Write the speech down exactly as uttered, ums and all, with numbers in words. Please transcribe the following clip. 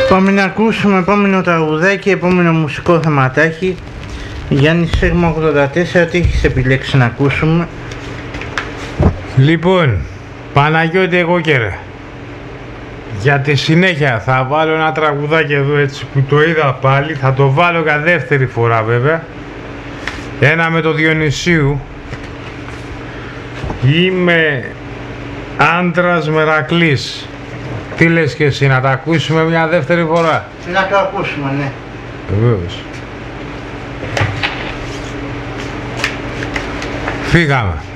Πάμε να ακούσουμε επόμενο τραγουδάκι, επόμενο μουσικό θεματάκι. Γιάννη Σίγμα ογδόντα τέσσερα, τι έχεις επιλέξει να ακούσουμε? Λοιπόν, Παναγιώτη εγώ και ρε, για τη συνέχεια θα βάλω ένα τραγουδάκι εδώ έτσι που το είδα πάλι. Θα το βάλω για δεύτερη φορά βέβαια. Ένα με το Διονυσίου. Είμαι άντρας Μερακλής. Τι λες και εσύ, να τα ακούσουμε μια δεύτερη φορά? Να το ακούσουμε, ναι. Βεβαίως. Φύγαμε.